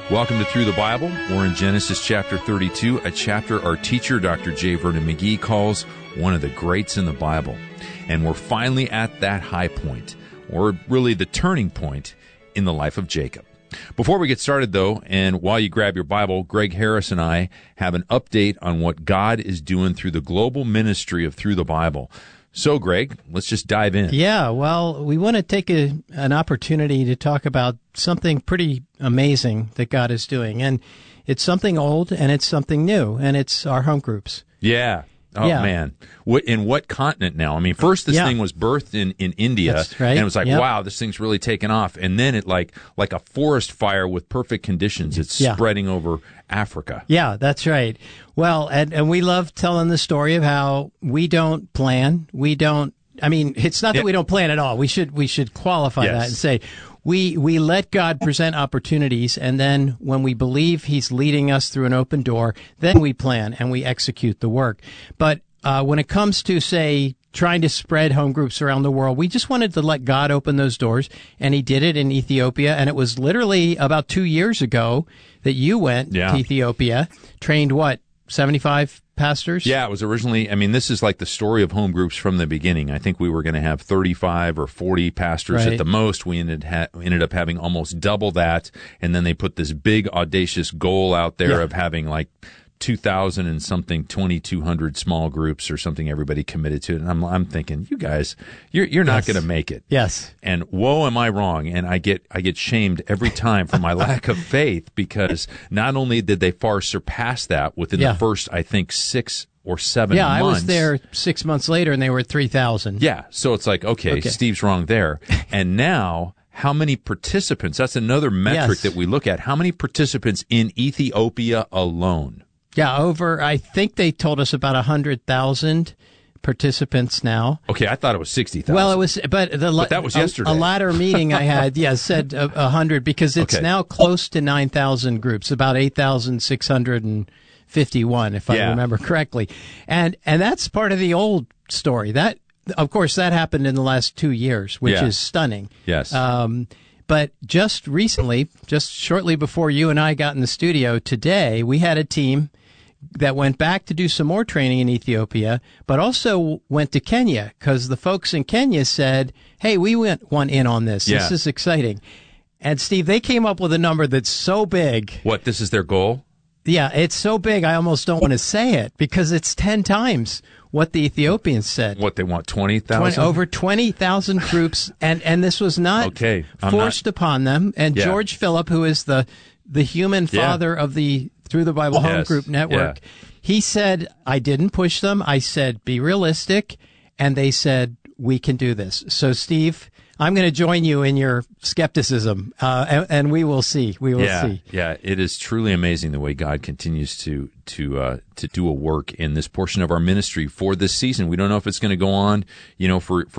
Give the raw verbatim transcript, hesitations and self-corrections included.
Welcome to Through the Bible. We're in Genesis chapter thirty-two, a chapter our teacher, Doctor J. Vernon McGee, calls one of the greats in the Bible. And we're finally at that high point, or really the turning point in the life of Jacob. Before we get started, though, and while you grab your Bible, Greg Harris and I have an update on what God is doing through the global ministry of Through the Bible. So, Greg, let's just dive in. Yeah, well, we want to take a, an opportunity to talk about something pretty amazing that God is doing. And it's something old and it's something new, and it's our home groups. Yeah. Oh, yeah. Man. What, in what continent now? I mean, first this yeah. thing was birthed in, in India, That's right. and it was like, yep. wow, this thing's really taken off. And then it like like a forest fire with perfect conditions, it's yeah. spreading over Africa. Yeah, that's right. Well, and, and we love telling the story of how we don't plan. We don't, I mean, it's not that yeah. we don't plan at all. We should we should qualify yes. that and say, We we let God present opportunities, and then when we believe He's leading us through an open door, then we plan and we execute the work. But uh, when it comes to, say, trying to spread home groups around the world, we just wanted to let God open those doors, and He did it in Ethiopia. And it was literally about two years ago that you went yeah. to Ethiopia, trained what, seventy-five pastors? Yeah, it was originally, I mean, this is like the story of home groups from the beginning. I think we were going to have thirty-five or forty pastors right. at the most. We ended ha- ended up having almost double that, and then they put this big audacious goal out there yeah. of having like two thousand and something, twenty-two hundred small groups or something everybody committed to it. And I'm I'm thinking, you guys, you're you're not yes. going to make it. Yes. And whoa, am I wrong? And I get I get shamed every time for my lack of faith, because not only did they far surpass that within yeah. the first, I think, six or seven yeah, months. I was there six months later, and they were at three thousand. Yeah, so it's like, okay, okay. Steve's wrong there. And now, how many participants? That's another metric yes. that we look at. How many participants in Ethiopia alone? Yeah, over, I think they told us about one hundred thousand participants now. Okay, I thought it was sixty thousand. Well, it was, but, the, but that was a, yesterday. A latter meeting I had, yeah, said uh, one hundred, because it's okay. now close to nine thousand groups, about eight thousand six hundred fifty-one, if yeah. I remember correctly. And and that's part of the old story. That, of course, that happened in the last two years, which yeah. is stunning. Yes. Um, but just recently, just shortly before you and I got in the studio today, we had a team that went back to do some more training in Ethiopia, but also went to Kenya, because the folks in Kenya said, hey, we went one in on this. Yeah. This is exciting. And, Steve, they came up with a number that's so big. What, this is their goal? Yeah, it's so big I almost don't want to say it, because it's ten times what the Ethiopians said. What, they want twenty thousand? Over twenty thousand troops, and, and this was not okay, forced not... upon them. And yeah. George Phillip, who is the, the human father yeah. of the Through the Bible Home yes. Group Network, yeah. he said, I didn't push them. I said, be realistic. And they said, we can do this. So, Steve, I'm going to join you in your skepticism, uh, and, and we will see. We will yeah, see. Yeah, it is truly amazing the way God continues to to uh, to do a work in this portion of our ministry for this season. We don't know if it's going to go on, you know, for, for